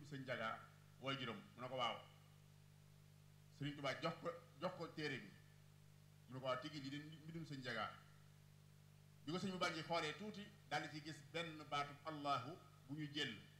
sëñ Jaga way juróom mu ne ko waaw Sëriñ Tuubaa jox ko téere bi mu ne ko waaw tigi lii de mbindum sëñ Jaga bi ko sëñ bu bànji xoolee tuuti daal di ci gis benn baatu allahu bu ñu jël